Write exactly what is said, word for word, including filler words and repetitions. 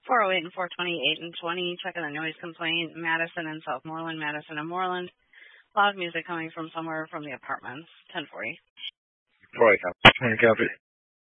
four oh eight and four twenty-eight and twenty, checking a noise complaint, Madison and Southmoreland, Madison and Moreland. Loud music coming from somewhere from the apartments, ten forty. four oh eight, copy.